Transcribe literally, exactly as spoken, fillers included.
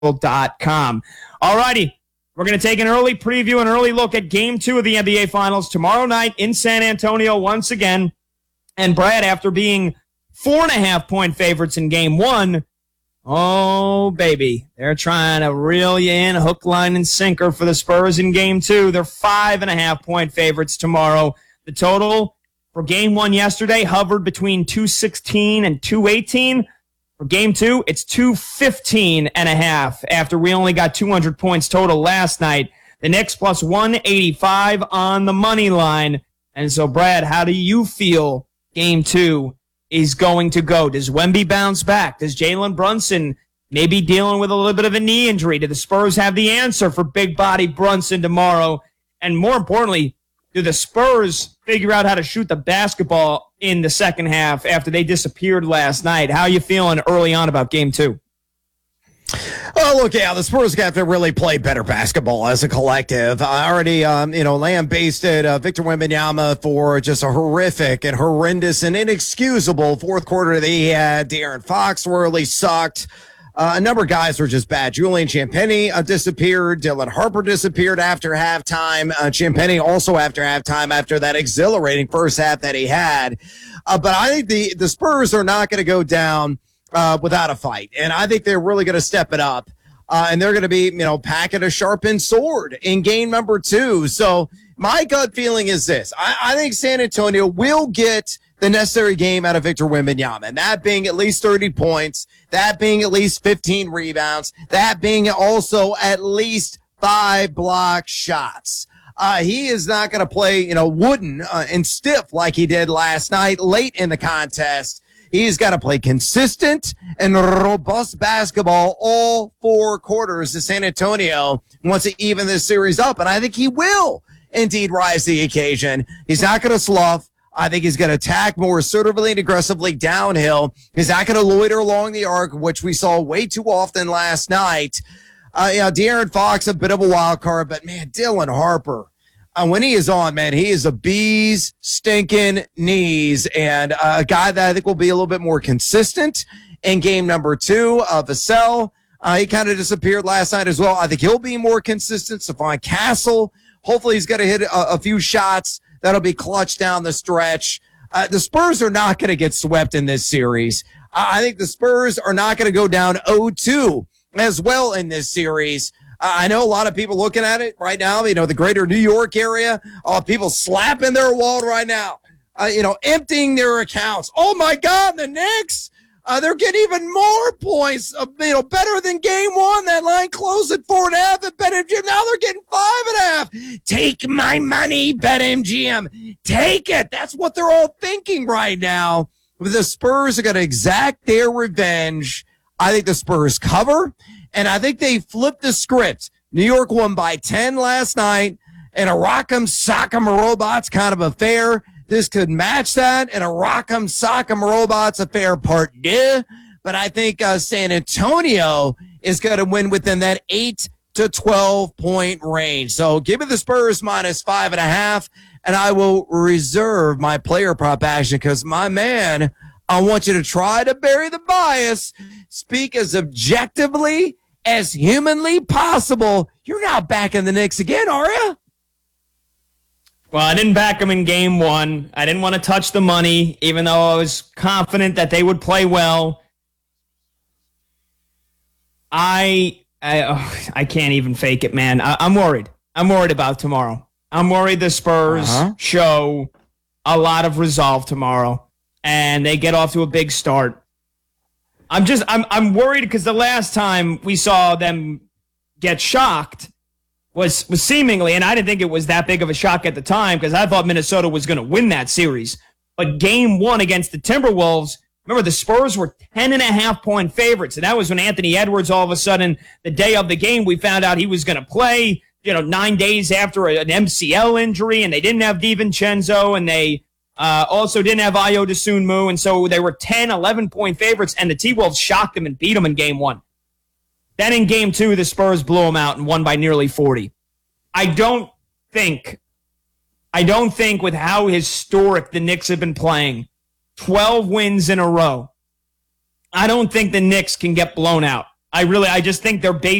dot com. All righty. We're going to take an early preview, an early look at game two of the N B A Finals tomorrow night in San Antonio once again. And Brad, after being four and a half point favorites in game one, oh, baby, they're trying to reel you in, hook, line, and sinker for the Spurs in game two. They're five and a half point favorites tomorrow. The total for game one yesterday hovered between two sixteen and two eighteen. For game two, it's two fifteen and a half after we only got two hundred points total last night. The Knicks plus one eighty-five on the money line. And so, Brad, how do you feel game two is going to go? Does Wemby bounce back? Does Jalen Brunson maybe dealing with a little bit of a knee injury? Do the Spurs have the answer for big body Brunson tomorrow? And more importantly, do the Spurs figure out how to shoot the basketball in the second half after they disappeared last night? How are you feeling early on about game two? Oh, look, yeah, the Spurs have to really play better basketball as a collective. I already, um, you know, lambasted uh, Victor Wembanyama for just a horrific and horrendous and inexcusable fourth quarter that he had. De'Aaron Fox really sucked. Uh, a number of guys were just bad. Julian Champagnie uh, disappeared. Dylan Harper disappeared after halftime. Uh, Champagnie also after halftime after that exhilarating first half that he had. Uh, but I think the, the Spurs are not going to go down uh, without a fight. And I think they're really going to step it up. Uh, and they're going to be, you know, packing a sharpened sword in game number two. So my gut feeling is this. I, I think San Antonio will get the necessary game out of Victor Wembanyama, and that being at least thirty points, that being at least fifteen rebounds, that being also at least five block shots. Uh, he is not going to play, you know, wooden uh, and stiff like he did last night late in the contest. He's got to play consistent and robust basketball all four quarters to San Antonio wants to even this series up, and I think he will indeed rise to the occasion. He's not going to slough. I think he's going to attack more assertively and aggressively downhill. He's not going to loiter along the arc, which we saw way too often last night. Uh, you know, De'Aaron Fox, a bit of a wild card, but man, Dylan Harper, uh, when he is on, man, he is a bee's stinking knees, and uh, a guy that I think will be a little bit more consistent in game number two. Uh, Vassell, uh, he kind of disappeared last night as well. I think he'll be more consistent. Stephon Castle, hopefully he's going to hit a, a few shots that'll be clutch down the stretch. Uh, the Spurs are not going to get swept in this series. Uh, I think the Spurs are not going to go down oh two as well in this series. Uh, I know a lot of people looking at it right now, you know, the greater New York area, uh, people slapping their wall right now, uh, you know, emptying their accounts. Oh, my God, the Knicks, uh, they're getting even more points, uh, you know, better than game one. That line closed at four and a half at BetMGM. Now they're getting five and a half. Take my money, BetMGM. Take it. That's what they're all thinking right now. The Spurs are going to exact their revenge. I think the Spurs cover, and I think they flip the script. New York won by ten last night, and a rock'em sock'em robots kind of affair. This could match that in a rock'em sock'em robots affair part two. But I think uh, San Antonio is going to win within that eight to twelve point range. So give me the Spurs minus five and a half, and I will reserve my player prop action because, my man, I want you to try to bury the bias, speak as objectively as humanly possible. You're not backing the Knicks again, are you? Well, I didn't back them in game one. I didn't want to touch the money, even though I was confident that they would play well. I I, oh, I can't even fake it, man. I, I'm worried. I'm worried about tomorrow. I'm worried the Spurs uh-huh. show a lot of resolve tomorrow, and they get off to a big start. I'm just I'm I'm worried because the last time we saw them get shocked was was seemingly, and I didn't think it was that big of a shock at the time because I thought Minnesota was going to win that series. But game one against the Timberwolves, remember the Spurs were ten and a half point favorites, and that was when Anthony Edwards, all of a sudden, the day of the game, we found out he was going to play, you know, nine days after an M C L injury, and they didn't have DiVincenzo, and they uh, also didn't have Ayo Dosunmu, and so they were ten, eleven point favorites, and the T-Wolves shocked them and beat them in game one. Then in game two, the Spurs blew them out and won by nearly forty. I don't think, I don't think with how historic the Knicks have been playing, twelve wins in a row, I don't think the Knicks can get blown out. I really, I just think they're based